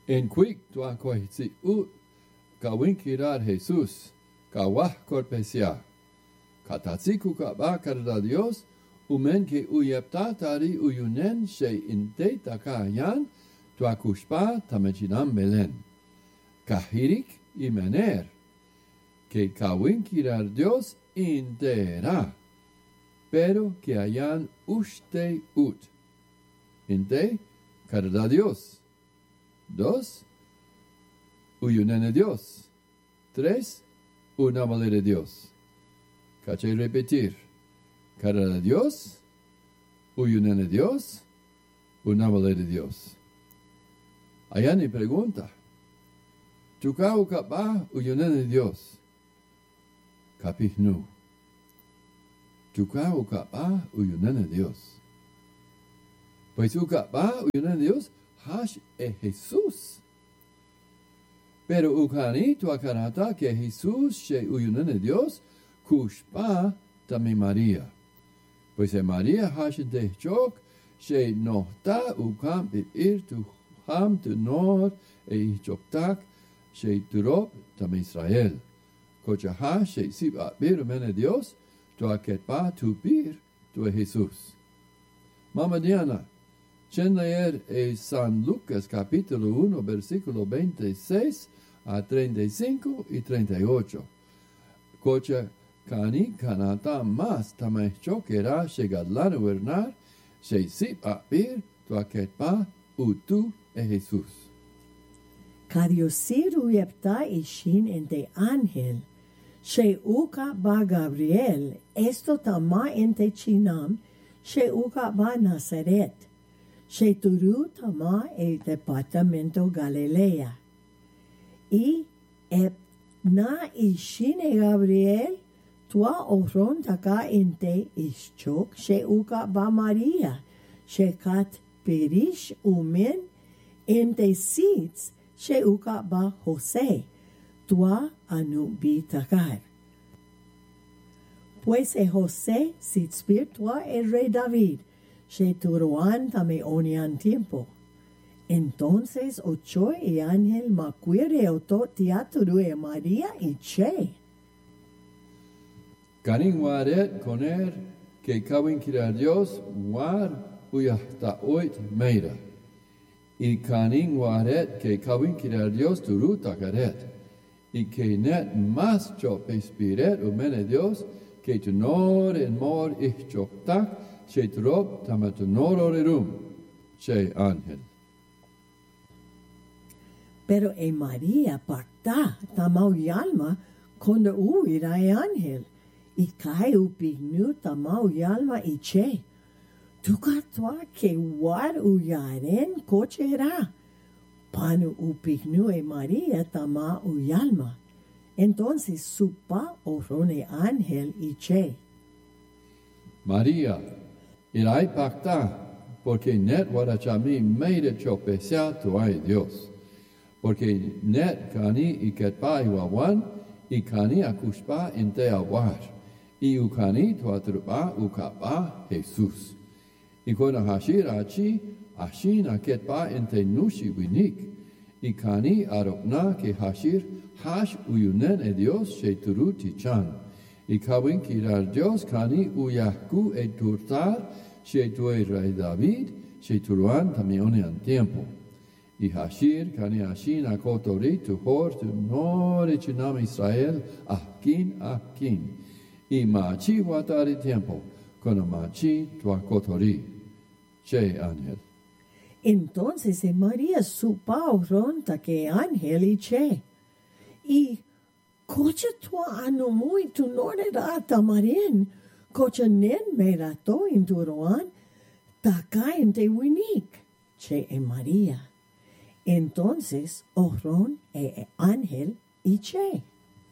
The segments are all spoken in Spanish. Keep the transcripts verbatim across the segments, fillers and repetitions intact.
En quick tua kohitsi ut kawinkirar Jesus kawah korpesia. Katatsiku kaba karda Dios umen ke uyepta tari uyunen she inte takayan tua kushpa tamechinam belen. Kahirik imener que kawinkirar Dios intera. Pero que hayan uste ut. Inte karda Dios. Dos, uyunene Dios. Tres, unamale Dios. Caché repetir. Cara de Dios, uyunene Dios, unamale Dios. Ayani pregunta. Tukau kapa uyunene Dios. Kapih nu. Tukau kapa uyunene Dios. Pues ukapa uyunene Dios. Hash e Jesús. Pero ukani tu akarata que Jesús she uyunene Dios kushpa tami Maria. Pues e Maria hash de chok she nohta ukam ir tu ham tu nor e choktak she turop tami Israel. Kocha hash she sib bir mene Dios tu aketpa tu bir tu e Jesús. Mama Diana. Chen leer es San Lucas capítulo uno, versículo veintiséis a treinta y cinco y treinta y ocho. Cocha cani canata más tamacho que era llegadlano vernar, se sip a pir tu aquetpa utu e Jesús. Cariosir uyepta ishin ente ángel, she uka ba Gabriel, esto tama ente chinam, she uka ba Nazaret. Sheturu tama el departamento Galilea. Y ep na ishine Gabriel, tua oron taka ente ischok, she uka ba Maria, she kat perish umen ente sits, she uka ba Jose, tua anubi takar. Pues e Jose sits tua el rey David, she turuan tame onian tiempo. Entonces ocho y ángel macuire oto tiaturu e María y che. Kanin waret koner que kawin kira Dios war uyahta oit meira. Y kanin waret que kawin kira Dios turu takaret. Y que net más chop espiret umene Dios que tu nor en mor ich choktak she trop tamatu nororerum, she ángel. Pero e María pacta tamau yalma cuando huira e ángel, y cae upignu tamau yalma y che. Tu catua que war uyaren cochera, panu upignu e María tama uyalma. Entonces supa orone ángel y che. María, irai pacta, porque net warachami meire chopesea tu ay Dios. Porque net cani y ketpa iwawan, y cani akushpa inte awar, y ukani tu atrupa ukapa Jesús. Y con hashir achi, ashin aketpa inte nushi winik, y cani arokna que hashir hash uyunen e Dios sheituru tichan. Y kawin kirar Dios cani uyahku et turtar, she tue rey David, she turuan tamione an tiempo. Y hashir cani ashin akotori tu hor tu nore chinam Israel, akin akin. Y machi watari tiempo, con machi tu akotori. Che ángel. Entonces e María supa ronta que ángel y che. Y cocha tua anu muy tu nore rata marien, cocha nen me rato in turuan, taka ente winik, che e María. Entonces oron e ángel y che.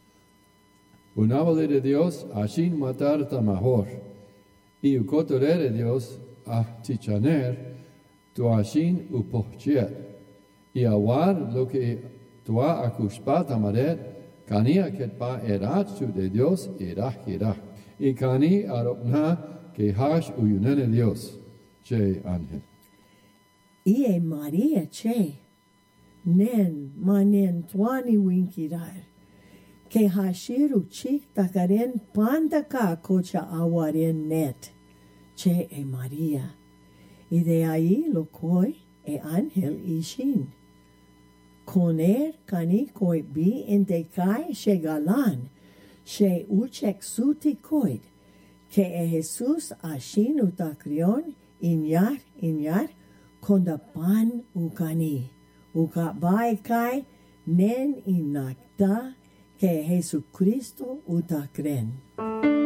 Unavale de Dios ashin matar tamahor, y ukotorere Dios a tichaner, tu ashin upochiet, y awar lo que tua akushpat amaret, Kani aketpa eratsu de Dios irah irah. Y kani aropna que hash uyunene Dios. Che ángel. Y e María che. nen manen twani winkirar. Ke hashiru chik takaren pandaka kocha awaren net. Che e María. Y de ahí lo koi e ángel ishin. Koner kani koi bi indekai she galan. She uchek suti koid. Ke e Jesus ashin utakrion inyar inyar konda pan ukani. Uka bai kai nen inakta que Jesucristo utakren.